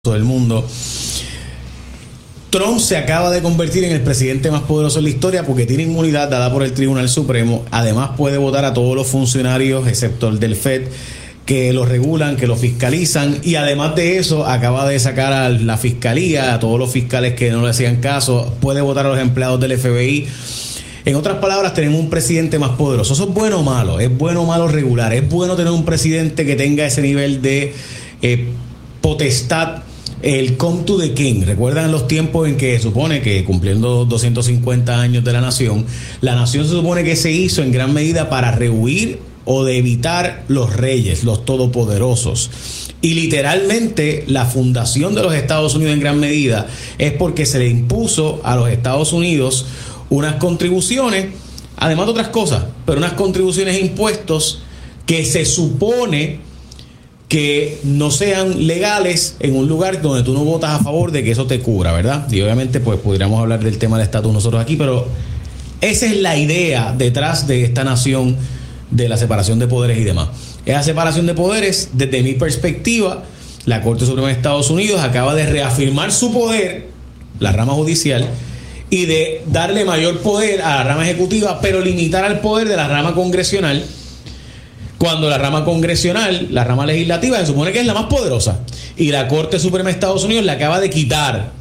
del mundo. Trump se acaba de convertir en el presidente más poderoso de la historia porque tiene inmunidad dada por el Tribunal Supremo. Además puede votar a todos los funcionarios, excepto el del FED, que lo regulan, que lo fiscalizan, y además de eso acaba de sacar a la fiscalía, a todos los fiscales que no le hacían caso, puede votar a los empleados del FBI. En otras palabras, tenemos un presidente más poderoso. ¿Eso es bueno o malo? ¿Es bueno o malo regular? ¿Es bueno tener un presidente que tenga ese nivel de potestad? El come to the king. ¿Recuerdan los tiempos en que se supone que cumpliendo 250 años de la nación se supone que se hizo en gran medida para rehuir o de evitar los reyes, los todopoderosos? Y literalmente la fundación de los Estados Unidos en gran medida es porque se le impuso a los Estados Unidos unas contribuciones, además de otras cosas, pero unas contribuciones e impuestos que se supone que no sean legales en un lugar donde tú no votas a favor de que eso te cubra, ¿verdad? Y obviamente pues podríamos hablar del tema del estatus nosotros aquí, pero esa es la idea detrás de esta nación de la separación de poderes y demás. Esa separación de poderes, desde mi perspectiva, la Corte Suprema de Estados Unidos acaba de reafirmar su poder, la rama judicial, y de darle mayor poder a la rama ejecutiva, pero limitar al poder de la rama congresional, cuando la rama congresional, la rama legislativa, se supone que es la más poderosa. Y la Corte Suprema de Estados Unidos le acaba de quitar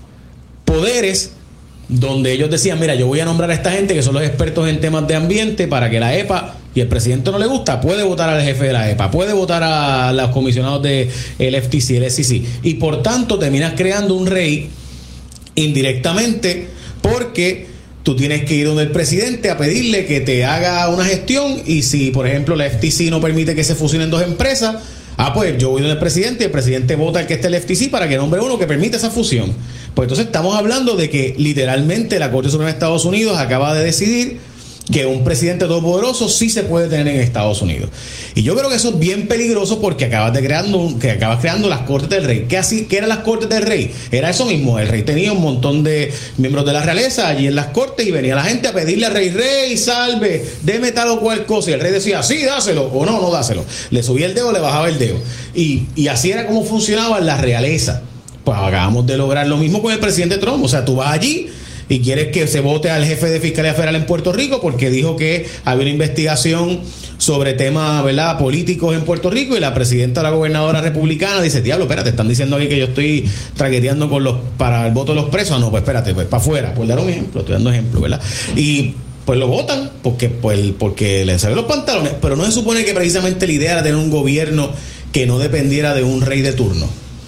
poderes donde ellos decían, mira, yo voy a nombrar a esta gente que son los expertos en temas de ambiente para que la EPA, y el presidente no le gusta, puede votar al jefe de la EPA, puede votar a los comisionados del FTC, el SEC. Y por tanto terminas creando un rey indirectamente porque tú tienes que ir donde el presidente a pedirle que te haga una gestión, y si, por ejemplo, la FTC no permite que se fusionen dos empresas, pues yo voy donde el presidente vota el que esté el FTC para que nombre uno que permita esa fusión. Pues entonces estamos hablando de que literalmente la Corte Suprema de Estados Unidos acaba de decidir que un presidente todopoderoso sí se puede tener en Estados Unidos. Y yo creo que eso es bien peligroso porque acabas creando las Cortes del Rey. ¿Qué eran las Cortes del Rey? Era eso mismo. El rey tenía un montón de miembros de la realeza allí en las Cortes y venía la gente a pedirle al rey, salve, deme tal o cual cosa. Y el rey decía, sí, dáselo, o no dáselo. Le subía el dedo, le bajaba el dedo. Y así era como funcionaba la realeza. Pues acabamos de lograr lo mismo con el presidente Trump. O sea, tú vas allí y quieres que se vote al jefe de Fiscalía Federal en Puerto Rico porque dijo que había una investigación sobre temas, ¿verdad?, políticos en Puerto Rico, y la presidenta, la gobernadora republicana, dice, diablo, espérate, están diciendo aquí que yo estoy traqueteando para el voto de los presos. No, pues espérate, pues para afuera, por dar un ejemplo, estoy dando ejemplo, ¿verdad? Y pues lo votan porque les salen los pantalones, pero no se supone que precisamente la idea era tener un gobierno que no dependiera de un rey de turno.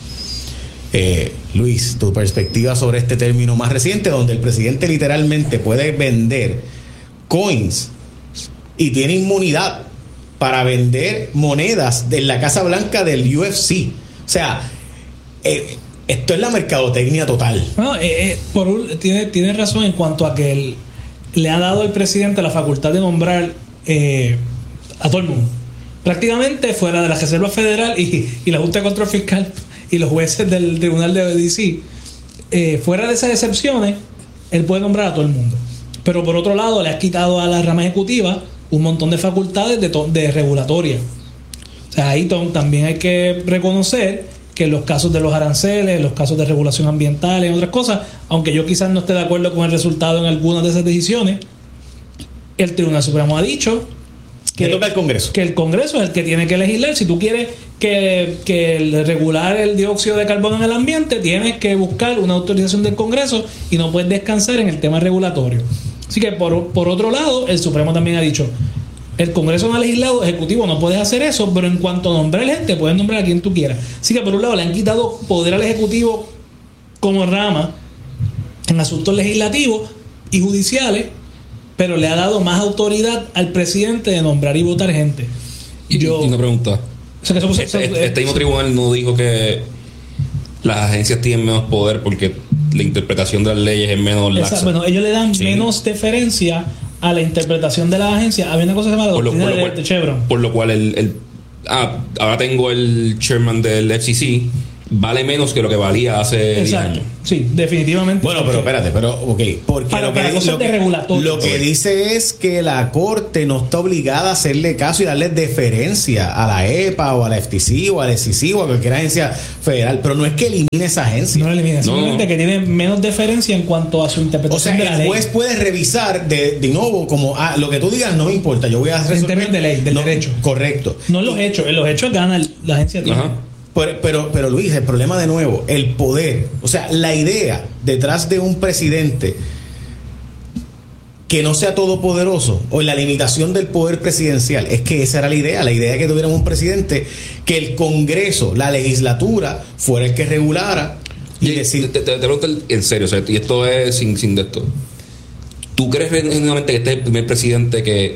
Luis, tu perspectiva sobre este término más reciente, donde el presidente literalmente puede vender coins y tiene inmunidad para vender monedas de la Casa Blanca del UFC. O sea, esto es la mercadotecnia total. No, tiene razón en cuanto a que le ha dado al presidente la facultad de nombrar a todo el mundo, prácticamente fuera de la Reserva Federal y la Junta de Control Fiscal y los jueces del Tribunal de DC. Fuera de esas excepciones, él puede nombrar a todo el mundo. Pero por otro lado, le ha quitado a la rama ejecutiva un montón de facultades de regulatoria. O sea, ahí también hay que reconocer que en los casos de los aranceles, en los casos de regulación ambiental, en otras cosas, aunque yo quizás no esté de acuerdo con el resultado en algunas de esas decisiones, el Tribunal Supremo ha dicho que toca el Congreso. Que el Congreso es el que tiene que legislar. Si tú quieres que regular el dióxido de carbono en el ambiente, tienes que buscar una autorización del Congreso y no puedes descansar en el tema regulatorio. Así que por otro lado, el Supremo también ha dicho, el Congreso no ha legislado, Ejecutivo no puedes hacer eso, pero en cuanto a nombrar gente, puedes nombrar a quien tú quieras. Así que por un lado le han quitado poder al Ejecutivo como rama en asuntos legislativos y judiciales, pero le ha dado más autoridad al presidente de nombrar y votar gente. Y una pregunta. O sea, que este mismo tribunal no dijo que las agencias tienen menos poder porque la interpretación de las leyes es menos laxa. Bueno, ellos le dan menos deferencia a la interpretación de las agencias. Había una cosa que se llama la doctrina de Chevron. Por lo cual ahora tengo el chairman del FCC vale menos que lo que valía hace 10 años. Sí, definitivamente. Bueno, pero espérate, porque para cosas de regulatorio. Lo que dice es que la Corte no está obligada a hacerle caso y darle deferencia a la EPA o a la FTC o a la SEC o a cualquier agencia federal, pero no es que elimine esa agencia. No la elimina, simplemente que tiene menos deferencia en cuanto a su interpretación de la ley. El juez puede revisar de nuevo como lo que tú digas no me importa, yo voy a resolver. En términos de ley, del derecho. Correcto. No en los hechos gana la agencia. Pero Luis, el problema de nuevo, el poder, o sea, la idea detrás de un presidente que no sea todopoderoso o la limitación del poder presidencial, es que esa era la idea que tuviéramos un presidente, que el Congreso, la legislatura, fuera el que regulara y decir... Te pregunto en serio, o sea, y esto es sin de esto. ¿Tú crees genuinamente que este es el primer presidente que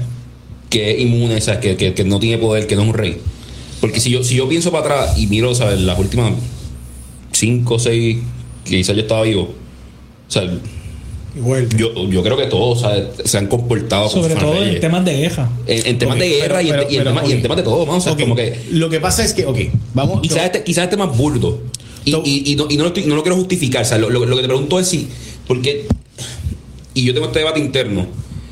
es inmune, o sea, que no tiene poder, que no es un rey? Porque si yo pienso para atrás y miro, ¿sabes?, las últimas 5 o 6 que quizás yo estaba vivo, o sea, yo creo que todos, ¿sabes?, se han comportado sobre todo en temas de guerra. En temas de guerra y en temas de todo, vamos a como que... Lo que pasa es que, vamos... Quizás este más burdo. Y no lo quiero justificar, o sea, lo que te pregunto es si... Porque... Y yo tengo este debate interno.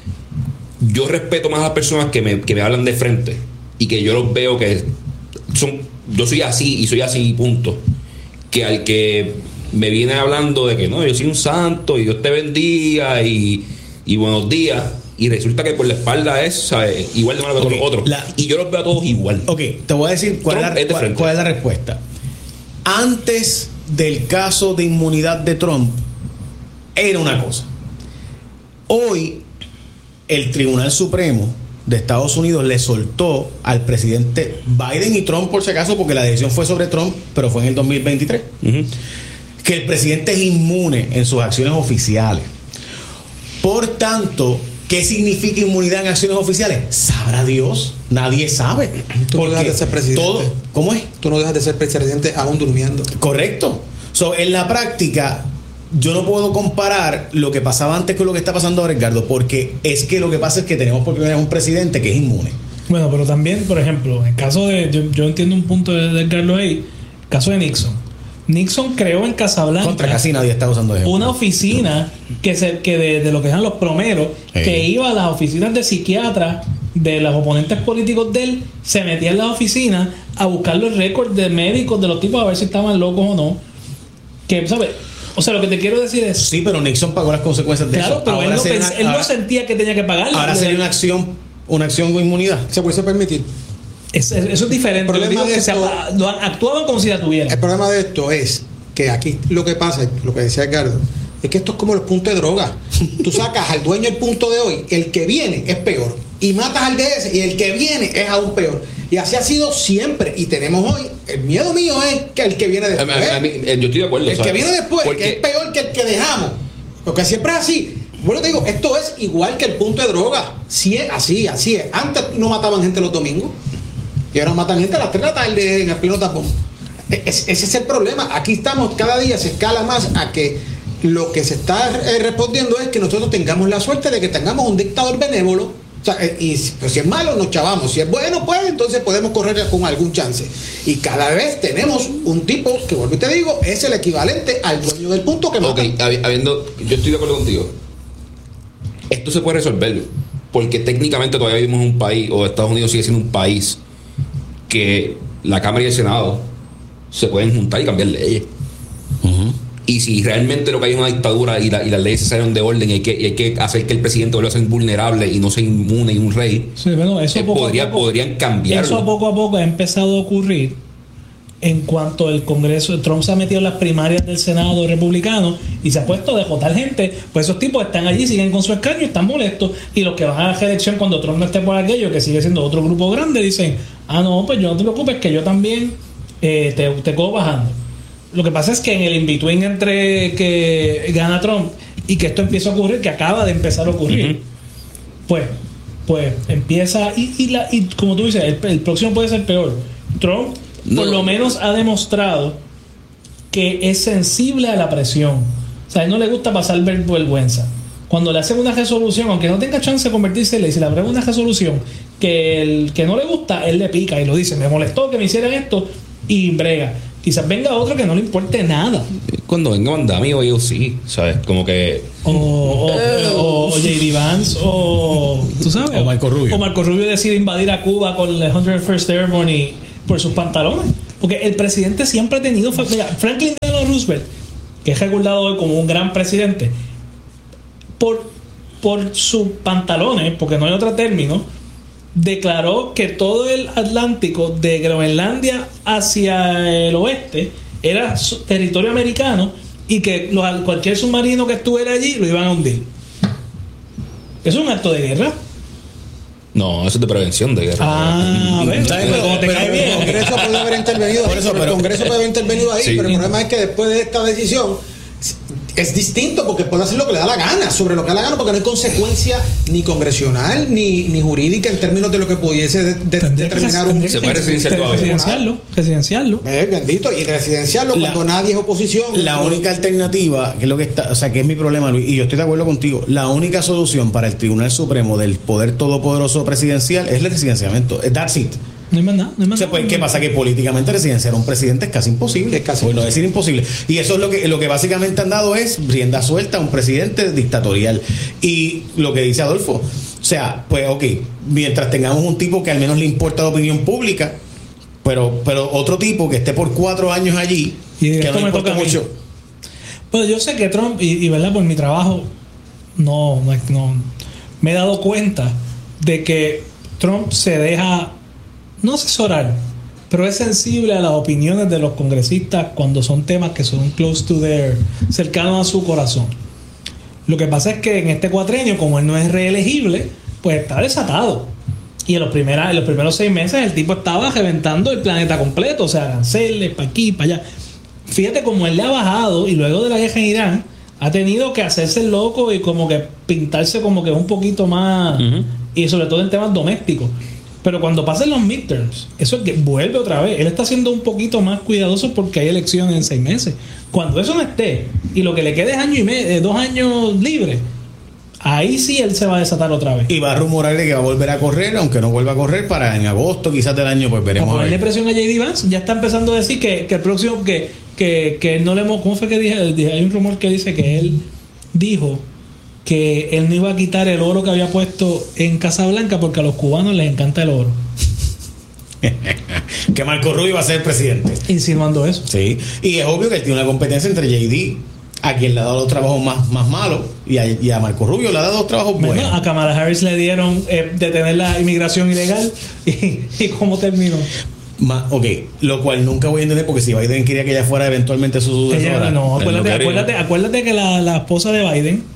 Yo respeto más a las personas que me hablan de frente y que yo los veo que yo soy así y soy así, punto, que al que me viene hablando de que no, yo soy un santo y Dios te bendiga y buenos días, y resulta que por la espalda es, ¿sabes?, igual de malo que todos los otros, y yo los veo a todos igual. Te voy a decir cuál es la respuesta. Antes del caso de inmunidad de Trump era una cosa. Hoy el Tribunal Supremo de Estados Unidos le soltó al presidente Biden y Trump, por si acaso, porque la decisión fue sobre Trump, pero fue en el 2023, que el presidente es inmune en sus acciones oficiales. Por tanto, ¿qué significa inmunidad en acciones oficiales? Sabrá Dios, nadie sabe. Tú no dejas de ser presidente. ¿Cómo es? Tú no dejas de ser presidente aún durmiendo. Correcto. En la práctica, yo no puedo comparar lo que pasaba antes con lo que está pasando ahora, Edgardo, porque es que lo que pasa es que tenemos por primera vez un presidente que es inmune. Bueno, pero también, por ejemplo, en el caso de... Yo entiendo un punto de Edgardo ahí. El caso de Nixon. Nixon creó en Casablanca... Contra casi nadie está usando eso. Una oficina que de lo que eran los plomeros, que iba a las oficinas de psiquiatras de los oponentes políticos de él, se metía en las oficinas a buscar los récords de médicos de los tipos a ver si estaban locos o no. Que, ¿sabes? O sea, lo que te quiero decir es... Sí, pero Nixon pagó las consecuencias de eso. Claro, pero él no sentía que tenía que pagar. Ahora sería una acción con inmunidad. ¿Se puede permitir? Eso es diferente. Actuaban como si la tuvieran. El problema de esto es que aquí lo que pasa, lo que decía Edgardo, es que esto es como los puntos de droga. Tú sacas al dueño el punto de hoy, el que viene es peor. Y matas al de ese y el que viene es aún peor. Y así ha sido siempre. Y tenemos hoy, el miedo mío es que el que viene después. Yo estoy de acuerdo. El que viene después, que es peor que el que dejamos. Porque siempre es así. Bueno, te digo, esto es igual que el punto de droga. Sí es así es. Antes no mataban gente los domingos. Y ahora matan gente a las 3 de la tarde en el pleno tapón. Ese es el problema. Aquí estamos, cada día se escala más a que lo que se está respondiendo es que nosotros tengamos la suerte de que tengamos un dictador benévolo. O sea, y pues si es malo, nos chavamos. Si es bueno, pues entonces podemos correr con algún chance. Y cada vez tenemos un tipo que, vuelvo y te digo, es el equivalente al dueño del punto que mata. Yo estoy de acuerdo contigo. Esto se puede resolver porque técnicamente todavía vivimos en un país, o Estados Unidos sigue siendo un país, que la Cámara y el Senado se pueden juntar y cambiar leyes. Y si realmente lo que hay es una dictadura y las leyes se salen de orden y hay que hacer que el presidente vuelva a ser vulnerable y no sea inmune y un rey, sí, bueno, eso podrían cambiarlo. Eso poco a poco ha empezado a ocurrir en cuanto el Congreso. Trump se ha metido en las primarias del Senado republicano y se ha puesto a dejotar gente. Pues esos tipos están allí, siguen con su escaño, están molestos, y los que van a la reelección cuando Trump no esté por aquello, que sigue siendo otro grupo grande, dicen: no, pues yo no te preocupes, que yo también te cojo bajando. Lo que pasa es que en el in-between entre que gana Trump y que esto empieza a ocurrir, que acaba de empezar a ocurrir, pues empieza y como tú dices, el próximo puede ser peor. Trump por lo menos ha demostrado que es sensible a la presión. O sea, a él no le gusta pasar vergüenza. Cuando le hacen una resolución, aunque no tenga chance de convertirse en ley, si le aprueban una resolución que el que no le gusta, él le pica y lo dice: me molestó que me hicieran esto, y brega. Quizás venga otro que no le importe nada. Cuando venga Mandami o yo sí, ¿sabes? Como que... O J.D. Vance o... ¿Tú sabes? O Marco Rubio. O Marco Rubio decide invadir a Cuba con el 101st Airborne y por sus pantalones. Porque el presidente siempre ha tenido... Mira, Franklin Delano Roosevelt, que es recordado hoy como un gran presidente, por sus pantalones, porque no hay otro término, declaró que todo el Atlántico de Groenlandia hacia el oeste era territorio americano y que cualquier submarino que estuviera allí lo iban a hundir. ¿Eso es un acto de guerra? No, eso es de prevención de guerra. A ver, El Congreso puede haber intervenido ahí, el Congreso puede haber intervenido ahí, Sí. pero el problema es que después de esta decisión es distinto porque puede hacer lo que le da la gana, sobre lo que le da la gana, porque no hay consecuencia ni congresional ni jurídica en términos de lo que pudiese determinar un... Se puede residenciarlo. Bendito, y residenciarlo cuando nadie es oposición. La única alternativa, que es lo que está, o sea, que es mi problema, Luis, y yo estoy de acuerdo contigo, la única solución para el Tribunal Supremo del poder todopoderoso presidencial es el residenciamiento. That's it. No hay más nada. O sea, pues, ¿qué pasa? Que políticamente residenciar a un presidente es casi imposible. Es casi por no decir imposible. Y eso es lo que básicamente han dado es rienda suelta a un presidente dictatorial. Y lo que dice Adolfo, o sea, pues ok, mientras tengamos un tipo que al menos le importa la opinión pública, pero otro tipo que esté por 4 años allí, Y que esto no me importa toca a mí. mucho. Pues yo sé que Trump, y verdad, por mi trabajo, no me he dado cuenta de que Trump se deja no asesorar, pero es sensible a las opiniones de los congresistas cuando son temas que son close to their, cercanos a su corazón. Lo que pasa es que en este cuatrenio, como él no es reelegible, pues está desatado. Y en los primeros 6 meses el tipo estaba reventando el planeta completo, o sea, aranceles para aquí, para allá. Fíjate cómo él le ha bajado, y luego de la guerra en Irán ha tenido que hacerse el loco y como que pintarse como que un poquito más, y sobre todo en temas domésticos. Pero cuando pasen los midterms, eso es que vuelve otra vez. Él está siendo un poquito más cuidadoso porque hay elecciones en 6 meses. Cuando eso no esté y lo que le quede es año y medio, 2 años libres, ahí sí él se va a desatar otra vez. Y va a rumorarle que va a volver a correr, aunque no vuelva a correr para en agosto quizás del año, pues veremos. Para ponerle presión a J.D. Vance, ya está empezando a decir que el próximo, que no le hemos... ¿Cómo fue que dije? Hay un rumor que dice que él dijo que él no iba a quitar el oro que había puesto en Casablanca porque a los cubanos les encanta el oro. Que Marco Rubio va a ser presidente. Insinuando eso. Sí, y es obvio que él tiene una competencia entre J.D., a quien le ha dado los trabajos más malos, y a Marco Rubio le ha dado los trabajos buenos. Bueno, a Kamala Harris le dieron detener la inmigración ilegal y ¿cómo terminó? Ok, lo cual nunca voy a entender, porque si Biden quería que ella fuera eventualmente su sucesora. No, acuérdate que la esposa de Biden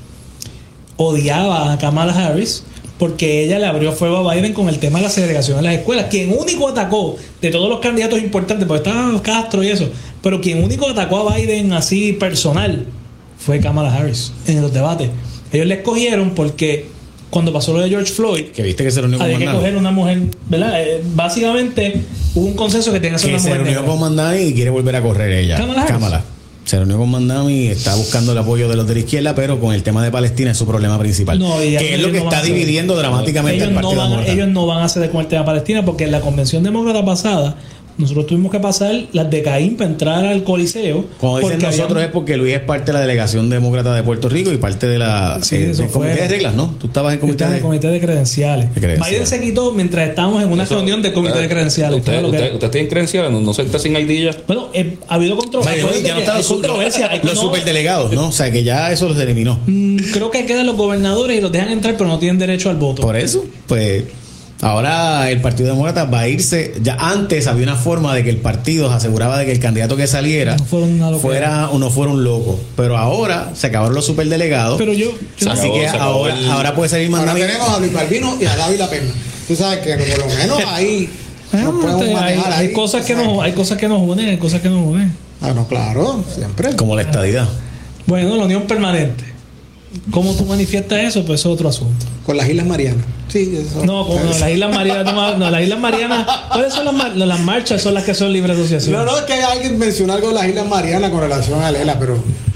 odiaba a Kamala Harris porque ella le abrió fuego a Biden con el tema de la segregación en las escuelas. Quien único atacó de todos los candidatos importantes, porque estaban Castro y eso, pero quien único atacó a Biden así personal fue Kamala Harris en los debates. Ellos le escogieron porque cuando pasó lo de George Floyd, que viste que se reunió con había que Mandami, coger una mujer, ¿verdad? Básicamente hubo un consenso que tenía que ser que una se mujer reunió negra. con Mandami y quiere volver a correr ella. Kamala. Se reunió con Mandami y está buscando el apoyo de los de la izquierda, pero con el tema de Palestina es su problema principal. Que es lo que está dividiendo dramáticamente al Partido Demócrata. Ellos no van a hacer con el tema de Palestina, porque en la convención demócrata pasada nosotros tuvimos que pasar las de Caín para entrar al Coliseo. Cuando dicen nosotros es porque Luis es parte de la delegación demócrata de Puerto Rico y parte de la del comité de reglas, ¿no? Tú estabas en el comité de credenciales. Biden se quitó mientras estábamos en una reunión del comité de credenciales. ¿Usted tiene credenciales? ¿No se está sin ID ya? Bueno, ha habido controversia. Ya no están controversia. los superdelegados, ¿no? O sea, que ya eso los eliminó. Creo que quedan los gobernadores y los dejan entrar, pero no tienen derecho al voto. Por eso, pues... Ahora el Partido Demócrata va a irse. Ya antes había una forma de que el partido se aseguraba de que el candidato que saliera no fuera un loco. Pero ahora se acabaron los superdelegados. Pero así que ahora puede salir Mandami. Ahora tenemos a Luis Balbino y a David La Pena. Tú sabes que por lo menos ahí nos podemos manejar. Hay cosas que nos unen, hay cosas que nos unen. Ah, no, claro, siempre. Como la estadidad. Bueno, la unión permanente. ¿Cómo tú manifiestas eso? Pues es otro asunto. Con las Islas Marianas. Sí, eso. No, las Islas Marianas. No, las Islas Marianas. ¿Cuáles son las marchas? Son las que son libre asociación. No, es que alguien mencionó algo de las Islas Marianas con relación a Lela, pero.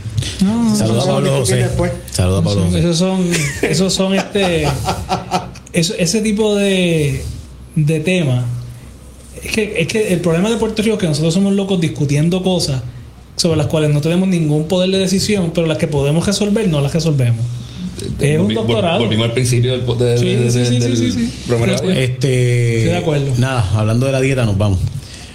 Saludos a Pablo José. Saludos a Pablo José. Esos son ese tipo de temas. Es que el problema de Puerto Rico es que nosotros somos locos discutiendo cosas sobre las cuales no tenemos ningún poder de decisión, pero las que podemos resolver no las resolvemos. Es un doctorado. Volvimos al principio del sí. programa. Estoy de acuerdo. Nada, hablando de la dieta, nos vamos.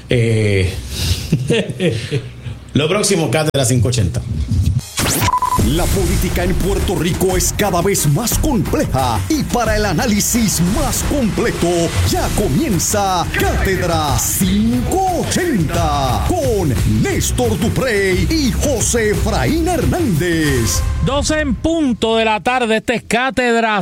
Lo próximo, Cátedra 580. La política en Puerto Rico es cada vez más compleja y para el análisis más completo ya comienza Cátedra 580 con Néstor Duprey y José Efraín Hernández. 12 en punto de la tarde, este es Cátedra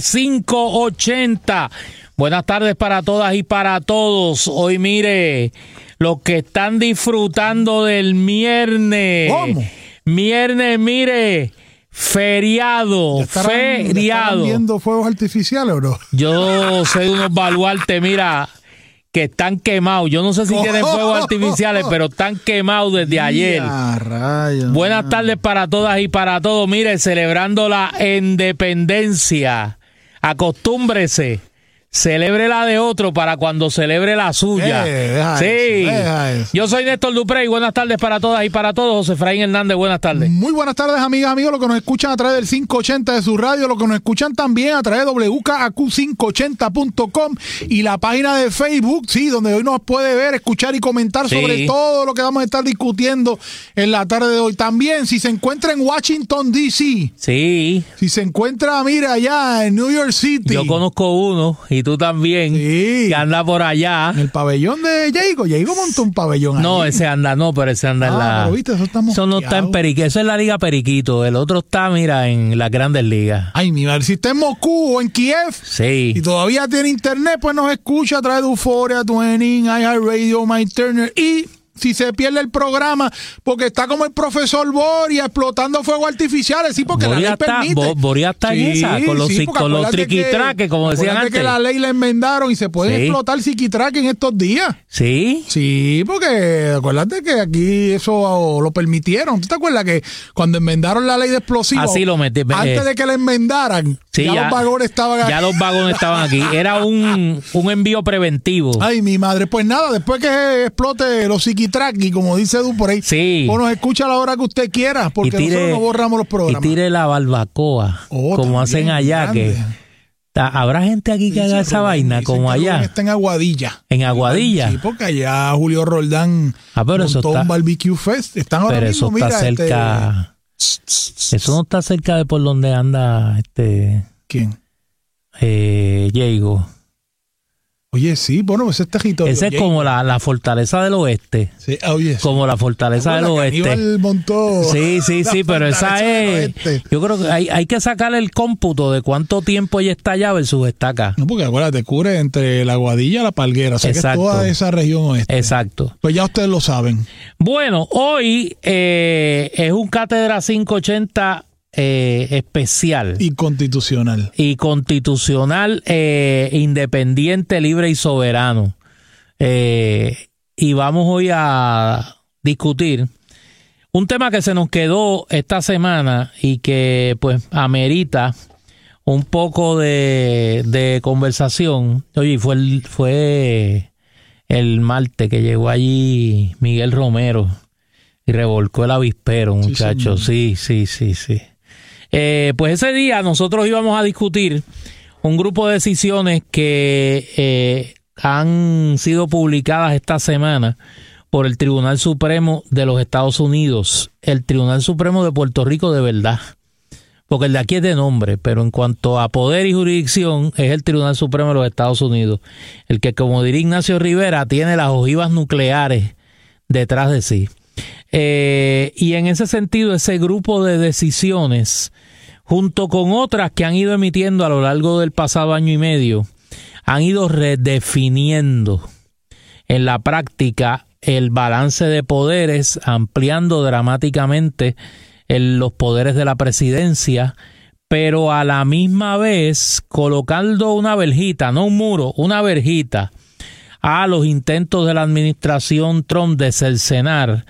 580. Buenas tardes para todas y para todos. Hoy mire, los que están disfrutando del viernes. ¿Cómo? Viernes, mire. Feriado. ¿Estarán viendo fuegos artificiales o no? Yo sé de unos baluartes, mira, que están quemados. Yo no sé si tienen fuegos artificiales, pero están quemados desde ayer. Buenas tardes para todas y para todos. Mire, celebrando la independencia. Acostúmbrese. Celebre la de otro para cuando celebre la suya. Deja eso. Yo soy Néstor Duprey. Buenas tardes para todas y para todos. José Efraín Hernández, buenas tardes. Muy buenas tardes, amigas, amigos, los que nos escuchan a través del 580 de su radio, los que nos escuchan también a través de WKAQ580.com y la página de Facebook, sí, donde hoy nos puede ver, escuchar y comentar sobre todo lo que vamos a estar discutiendo en la tarde de hoy. También, si se encuentra en Washington, D.C. Sí. Si se encuentra, mira, allá en New York City. Yo conozco uno. Y tú también, que anda por allá. En el pabellón de Diego. Diego montó un pabellón no, ahí. Ese anda en la... Pero viste, eso no está en Periquito. Eso es la Liga Periquito. El otro está, mira, en las Grandes Ligas. Ay, mi madre. Si está en Moscú o en Kiev. Sí. Y todavía tiene internet, pues nos escucha a través de Euphoria, Twinning, iHeartRadio, MyTurner y... Si se pierde el programa, porque está como el profesor Boria explotando fuegos artificiales, sí, porque Boria la ley permite. Boria está en esa, con los triquitraques, como decían antes. Que la ley la enmendaron y se pueden explotar triquitraques en estos días. ¿Sí? Sí, porque acuérdate que aquí eso lo permitieron. ¿Tú te acuerdas que cuando enmendaron la ley de explosivos, así lo metí, antes de que la enmendaran, ya los vagones estaban aquí? Ya los vagones estaban aquí. Era un envío preventivo. Ay, mi madre. Pues nada, después que explote los triquitraques, y como dice Du por ahí, pues nos escucha a la hora que usted quiera, porque nosotros no borramos los programas. Y tire la barbacoa, como hacen allá, grande. ¿Habrá gente aquí que haga esa vaina como allá? Está en Aguadilla. ¿En Aguadilla? Sí, porque allá Julio Roldán montó un barbecue fest. Están ahora pero mismo, eso está cerca. Eso no está cerca de por donde anda ¿Quién? Diego. Oye, sí, bueno, ese es territorio. Ese es como la fortaleza del oeste. Sí, oye. Como la fortaleza del oeste. Montó sí, pero esa es... Yo creo que hay que sacarle el cómputo de cuánto tiempo ella está allá versus está acá. No, porque acuérdate, cubre entre la Guadilla y la Palguera. O sea, que es toda esa región oeste. Exacto. Pues ya ustedes lo saben. Bueno, hoy es un Cátedra 580 especial y constitucional independiente, libre y soberano, y vamos hoy a discutir un tema que se nos quedó esta semana y que pues amerita un poco de conversación. Oye, fue el martes que llegó allí Miguel Romero y revolcó el avispero, muchachos. Sí. Pues ese día nosotros íbamos a discutir un grupo de decisiones que han sido publicadas esta semana por el Tribunal Supremo de los Estados Unidos, el Tribunal Supremo de Puerto Rico de verdad, porque el de aquí es de nombre, pero en cuanto a poder y jurisdicción es el Tribunal Supremo de los Estados Unidos, el que, como diría Ignacio Rivera, tiene las ojivas nucleares detrás de sí. Y en ese sentido, ese grupo de decisiones, junto con otras que han ido emitiendo a lo largo del pasado año y medio, han ido redefiniendo en la práctica el balance de poderes, ampliando dramáticamente los poderes de la presidencia, pero a la misma vez colocando una verjita, no un muro, una verjita a los intentos de la administración Trump de cercenar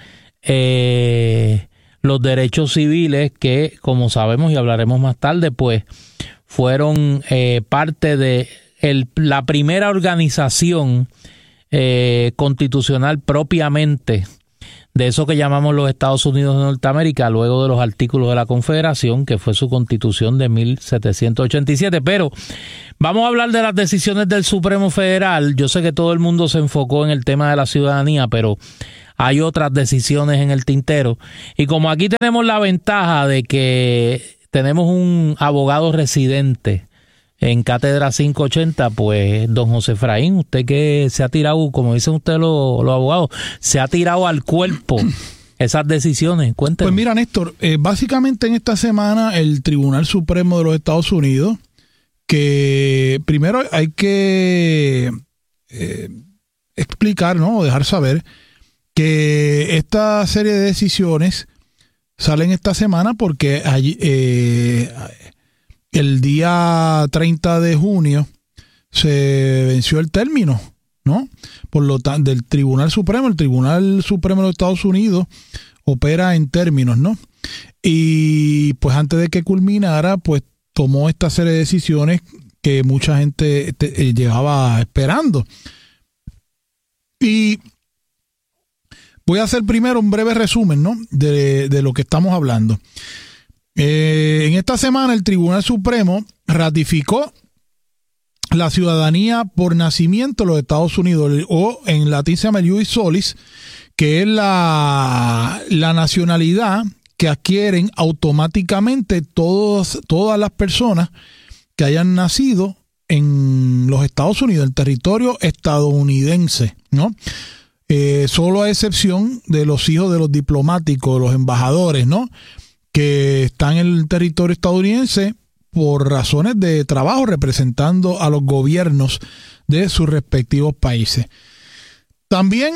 los derechos civiles que, como sabemos y hablaremos más tarde, pues fueron parte de la primera organización constitucional propiamente de eso que llamamos los Estados Unidos de Norteamérica, luego de los artículos de la Confederación, que fue su constitución de 1787. Pero vamos a hablar de las decisiones del Supremo Federal. Yo sé que todo el mundo se enfocó en el tema de la ciudadanía, pero hay otras decisiones en el tintero. Y como aquí tenemos la ventaja de que tenemos un abogado residente en Cátedra 580, pues don José Efraín, usted que se ha tirado, como dicen ustedes los abogados, se ha tirado al cuerpo esas decisiones. Cuéntenos. Pues mira, Néstor, básicamente en esta semana el Tribunal Supremo de los Estados Unidos, que primero hay que explicar, ¿no? O dejar saber que esta serie de decisiones salen esta semana porque allí, el día 30 de junio se venció el término, ¿no? Por lo tanto, del Tribunal Supremo. El Tribunal Supremo de los Estados Unidos opera en términos, ¿no? Y pues antes de que culminara, pues tomó esta serie de decisiones que mucha gente llevaba esperando. Y voy a hacer primero un breve resumen, ¿no? De lo que estamos hablando. En esta semana el Tribunal Supremo ratificó la ciudadanía por nacimiento de los Estados Unidos, o en latín se llama el ius solis, que es la nacionalidad que adquieren automáticamente todas las personas que hayan nacido en los Estados Unidos, el territorio estadounidense, ¿no? Solo a excepción de los hijos de los diplomáticos, de los embajadores, ¿no? Que están en el territorio estadounidense por razones de trabajo representando a los gobiernos de sus respectivos países. También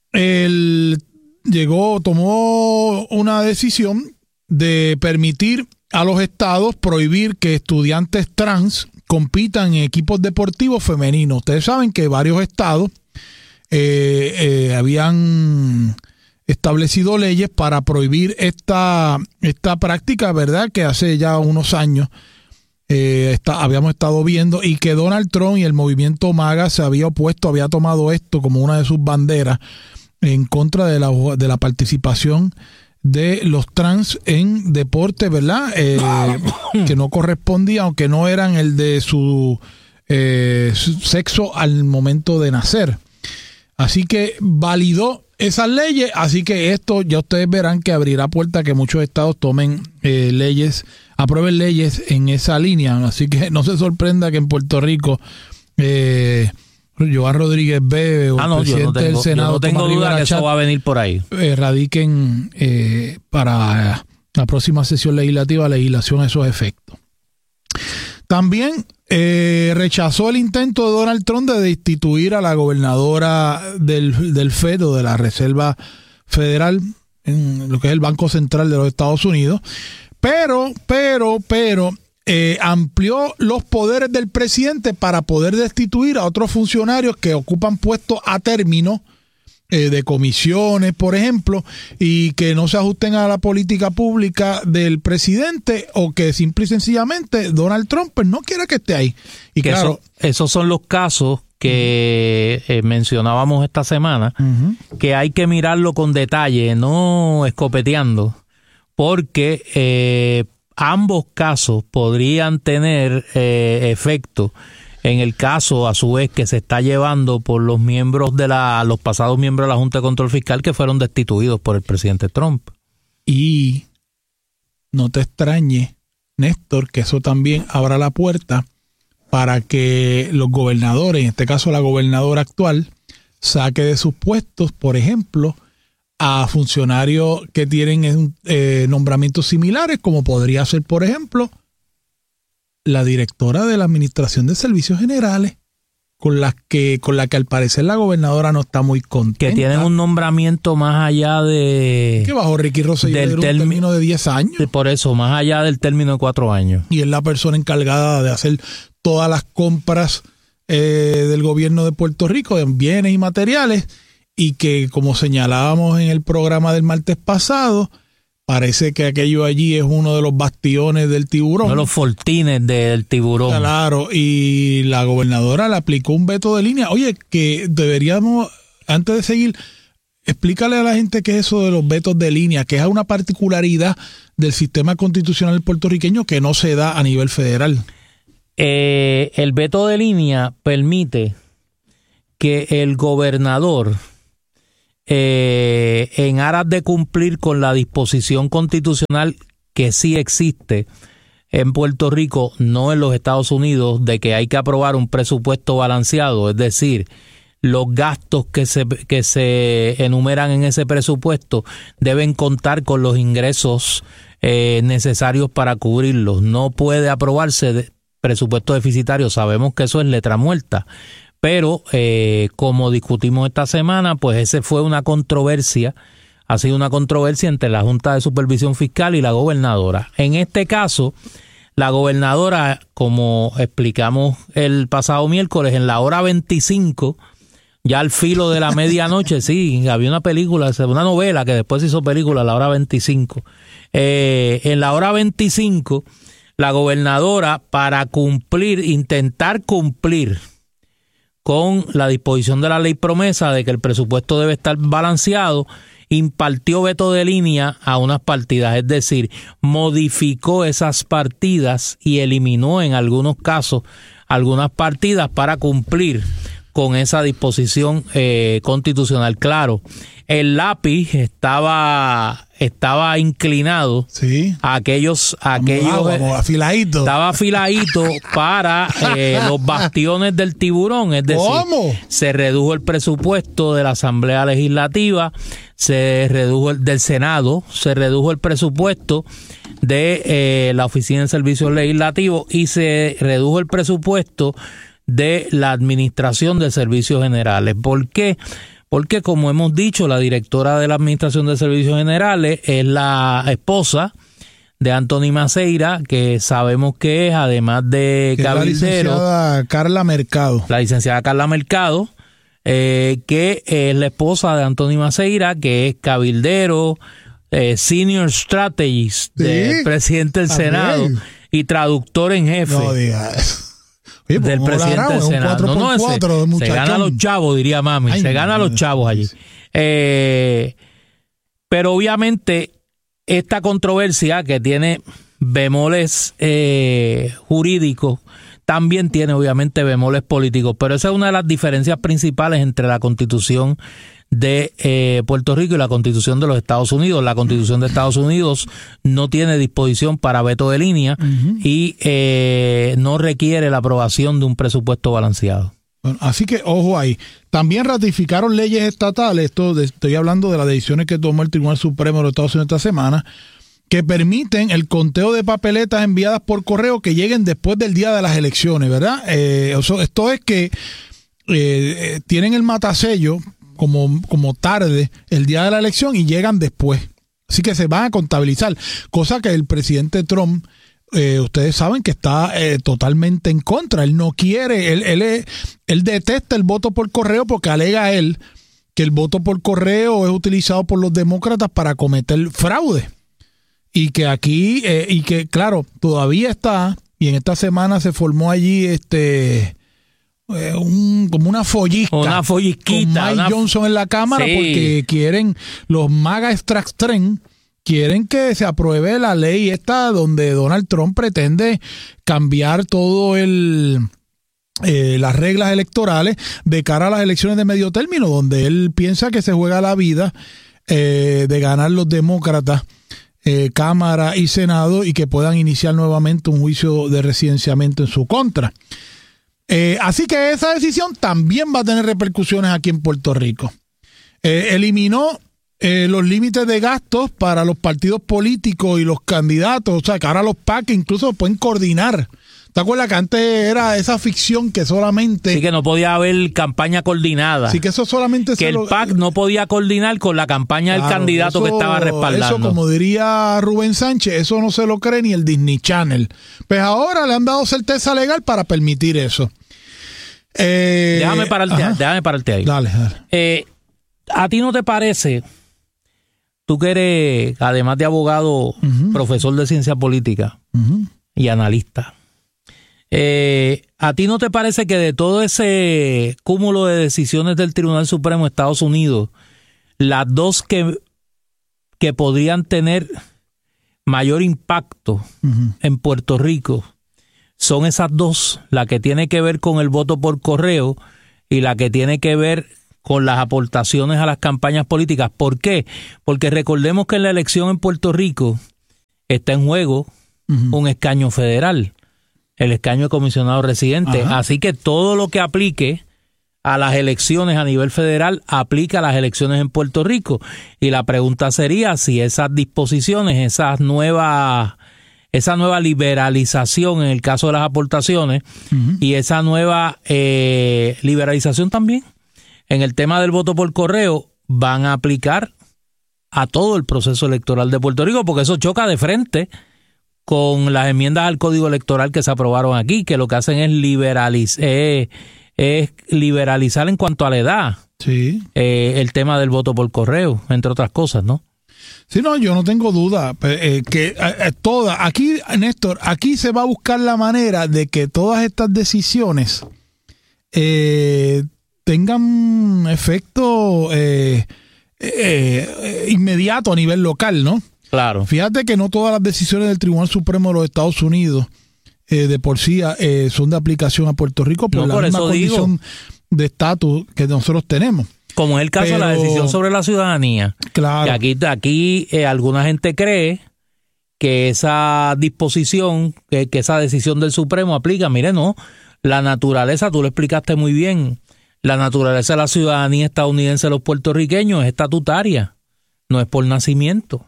tomó una decisión de permitir a los estados prohibir que estudiantes trans compitan en equipos deportivos femeninos. Ustedes saben que varios estados habían establecido leyes para prohibir esta práctica, ¿verdad? Que hace ya unos años habíamos estado viendo, y que Donald Trump y el movimiento MAGA se había opuesto, había tomado esto como una de sus banderas en contra de la participación de los trans en deporte, ¿verdad? Que no correspondía, aunque no eran el de su sexo al momento de nacer. Así que validó esas leyes, así que esto ya ustedes verán que abrirá puerta a que muchos estados tomen aprueben leyes en esa línea. Así que no se sorprenda que en Puerto Rico Joan Rodríguez Bebe o el presidente del Senado, yo no tengo duda que eso va a venir por ahí. Radiquen para la próxima sesión legislativa legislación a esos efectos. También rechazó el intento de Donald Trump de destituir a la gobernadora del FED, o de la Reserva Federal, en lo que es el Banco Central de los Estados Unidos, pero amplió los poderes del presidente para poder destituir a otros funcionarios que ocupan puestos a término de comisiones, por ejemplo, y que no se ajusten a la política pública del presidente, o que simple y sencillamente Donald Trump pues no quiere que esté ahí. Y que claro, esos son los casos que mencionábamos esta semana, que hay que mirarlo con detalle, no escopeteando, porque ambos casos podrían tener efecto en el caso, a su vez, que se está llevando por los miembros los pasados miembros de la Junta de Control Fiscal que fueron destituidos por el presidente Trump. Y no te extrañe, Néstor, que eso también abra la puerta para que los gobernadores, en este caso la gobernadora actual, saque de sus puestos, por ejemplo, a funcionarios que tienen nombramientos similares, como podría ser, por ejemplo, la directora de la Administración de Servicios Generales, con la que al parecer la gobernadora no está muy contenta. Que tienen un nombramiento más allá de... Que bajo Ricky Rosselló era un término de 10 años. Por eso, más allá del término de 4 años. Y es la persona encargada de hacer todas las compras del gobierno de Puerto Rico, de bienes y materiales, y que, como señalábamos en el programa del martes pasado, Parece que aquello allí es uno de los bastiones del tiburón. Uno de los fortines del tiburón. Claro, y la gobernadora le aplicó un veto de línea. Oye, que deberíamos, antes de seguir, explícale a la gente qué es eso de los vetos de línea, que es una particularidad del sistema constitucional puertorriqueño que no se da a nivel federal. El veto de línea permite que el gobernador, en aras de cumplir con la disposición constitucional que sí existe en Puerto Rico, no en los Estados Unidos, de que hay que aprobar un presupuesto balanceado, es decir, los gastos que se enumeran en ese presupuesto deben contar con los ingresos necesarios para cubrirlos. No puede aprobarse presupuesto deficitario, sabemos que eso es letra muerta. Pero, como discutimos esta semana, pues ese fue una controversia, ha sido una controversia entre la Junta de Supervisión Fiscal y la gobernadora. En este caso, la gobernadora, como explicamos el pasado miércoles, en la hora 25, ya al filo de la medianoche, sí, había una película, una novela que después se hizo película a la hora 25. En la hora 25, la gobernadora, para intentar cumplir con la disposición de la ley promesa de que el presupuesto debe estar balanceado, impartió veto de línea a unas partidas, es decir, modificó esas partidas y eliminó en algunos casos algunas partidas para cumplir con esa disposición constitucional. Claro, el lápiz estaba inclinado, sí, a aquellos afiladito. Estaba afiladito para los bastiones del tiburón, es decir, ¿cómo? Se redujo el presupuesto de la Asamblea Legislativa, se redujo del Senado, se redujo el presupuesto de la Oficina de Servicios Legislativos y se redujo el presupuesto de la Administración de Servicios Generales. ¿Por qué? Porque, como hemos dicho, la directora de la Administración de Servicios Generales es la esposa de Anthony Maceira, que sabemos que es, además de cabildero, la licenciada Carla Mercado, que es la esposa de Anthony Maceira, que es cabildero, senior strategist, ¿sí?, del presidente del Senado y traductor en jefe. No digas. Oye, del presidente del Senado. No, se gana a los chavos, diría mami. Ay, se gana a los chavos allí. Pero obviamente esta controversia, que tiene bemoles jurídicos, también tiene obviamente bemoles políticos. Pero esa es una de las diferencias principales entre la Constitución de Puerto Rico y la Constitución de los Estados Unidos. La Constitución de Estados Unidos no tiene disposición para veto de línea y no requiere la aprobación de un presupuesto balanceado. Bueno, así que ojo ahí. También ratificaron leyes estatales, estoy hablando de las decisiones que tomó el Tribunal Supremo de los Estados Unidos esta semana, que permiten el conteo de papeletas enviadas por correo que lleguen después del día de las elecciones, ¿verdad? Esto es que tienen el matasello como tarde el día de la elección y llegan después. Así que se van a contabilizar, cosa que el presidente Trump, ustedes saben que está totalmente en contra. Él no quiere, él detesta el voto por correo porque alega él que el voto por correo es utilizado por los demócratas para cometer fraude. Y que aquí, y que claro, todavía está, y en esta semana se formó allí como una follisca. Una follisquita. Con Mike Johnson en la Cámara, sí, porque quieren, los MAGA extraxtren, quieren que se apruebe la ley esta donde Donald Trump pretende cambiar todo las reglas electorales de cara a las elecciones de medio término, donde él piensa que se juega la vida de ganar los demócratas Cámara y Senado y que puedan iniciar nuevamente un juicio de residenciamiento en su contra. Así que esa decisión también va a tener repercusiones aquí en Puerto Rico. Eliminó los límites de gastos para los partidos políticos y los candidatos, o sea que ahora los PAC incluso pueden coordinar. ¿Te acuerdas que antes era esa ficción que solamente... Sí, que no podía haber campaña coordinada. Sí, que eso solamente... Que el PAC no podía coordinar con la campaña del candidato que estaba respaldando. Eso, como diría Rubén Sánchez, eso no se lo cree ni el Disney Channel. Pues ahora le han dado certeza legal para permitir eso. Déjame pararte ahí. Dale. ¿A ti no te parece tú que eres, además de abogado, profesor de ciencia política y analista, ¿a ti no te parece que de todo ese cúmulo de decisiones del Tribunal Supremo de Estados Unidos, las dos que podrían tener mayor impacto en Puerto Rico son esas dos, la que tiene que ver con el voto por correo y la que tiene que ver con las aportaciones a las campañas políticas? ¿Por qué? Porque recordemos que en la elección en Puerto Rico está en juego un escaño federal, el escaño de comisionado residente. Así que todo lo que aplique a las elecciones a nivel federal aplica a las elecciones en Puerto Rico. Y la pregunta sería si esas disposiciones, esa nueva liberalización en el caso de las aportaciones y esa nueva liberalización también en el tema del voto por correo van a aplicar a todo el proceso electoral de Puerto Rico, porque eso choca de frente con las enmiendas al Código Electoral que se aprobaron aquí, que lo que hacen es liberalizar en cuanto a la edad el tema del voto por correo, entre otras cosas, ¿no? Sí, no, yo no tengo duda que aquí, Néstor, aquí se va a buscar la manera de que todas estas decisiones tengan efecto inmediato a nivel local, ¿no? Claro. Fíjate que no todas las decisiones del Tribunal Supremo de los Estados Unidos de por sí son de aplicación a Puerto Rico por la misma condición de estatus que nosotros tenemos. Como es el caso de la decisión sobre la ciudadanía. Claro. Que aquí alguna gente cree que esa disposición, que esa decisión del Supremo aplica. Mire, no, la naturaleza, tú lo explicaste muy bien, la naturaleza de la ciudadanía estadounidense de los puertorriqueños es estatutaria, no es por nacimiento.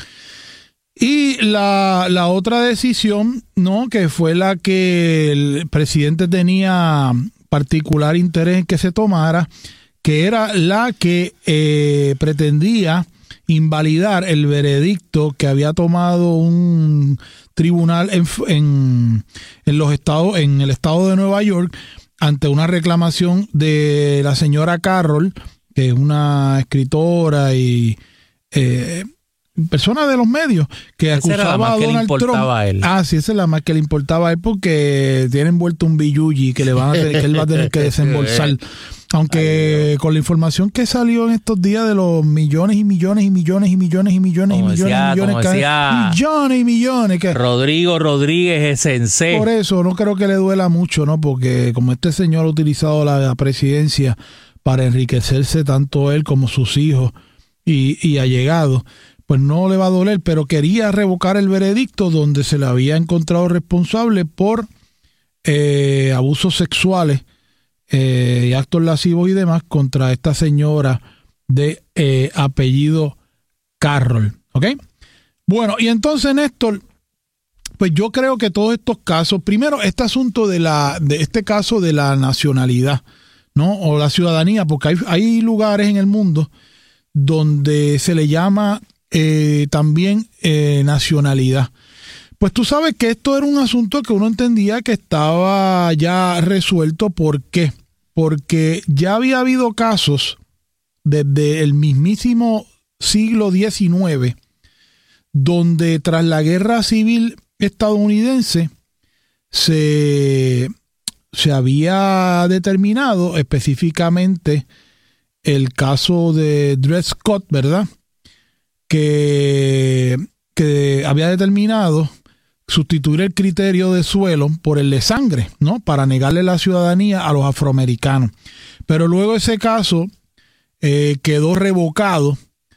Y la otra decisión, ¿no?, que fue la que el presidente tenía particular interés en que se tomara, que era la que pretendía invalidar el veredicto que había tomado un tribunal en los estados, en el estado de Nueva York, ante una reclamación de la señora Carroll, que es una escritora y persona de los medios, que acusaba a Donald Trump. Sí, esa es la más que le importaba a él, porque tiene envuelto un billuyi que él va a tener que desembolsar. Aunque con la información que salió en estos días de los millones y millones y millones y millones y millones y millones y millones que Rodrigo Rodríguez es sensei. Por eso no creo que le duela mucho, ¿no? Porque como este señor ha utilizado la presidencia para enriquecerse tanto él como sus hijos y allegados, pues no le va a doler, pero quería revocar el veredicto donde se le había encontrado responsable por abusos sexuales y actos lascivos y demás contra esta señora de apellido Carroll, ¿ok? Bueno, y entonces, Néstor, pues yo creo que todos estos casos, primero este asunto de este caso de la nacionalidad, ¿no?, o la ciudadanía, porque hay lugares en el mundo donde se le llama también nacionalidad. Pues tú sabes que esto era un asunto que uno entendía que estaba ya resuelto. ¿Por qué? Porque ya había habido casos desde el mismísimo siglo XIX donde tras la guerra civil estadounidense se había determinado, específicamente el caso de Dred Scott, ¿verdad?, que había determinado sustituir el criterio de suelo por el de sangre, ¿no?, para negarle la ciudadanía a los afroamericanos. Pero luego ese caso quedó revocado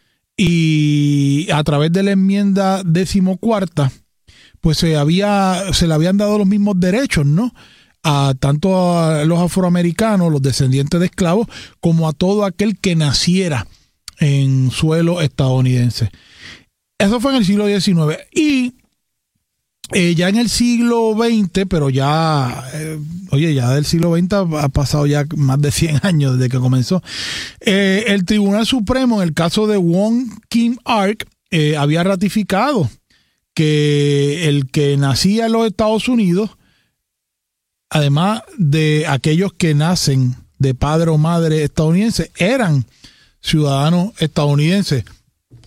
y a través de la enmienda 14ª, pues se le habían dado los mismos derechos, ¿no?, a tanto a los afroamericanos, los descendientes de esclavos, como a todo aquel que naciera en suelo estadounidense. Eso fue en el siglo XIX. Y ya en el siglo XX, pero ya del siglo XX ha pasado ya más de 100 años desde que comenzó, el Tribunal Supremo, en el caso de Wong Kim Ark, había ratificado que el que nacía en los Estados Unidos, además de aquellos que nacen de padre o madre estadounidense, eran ciudadanos estadounidenses.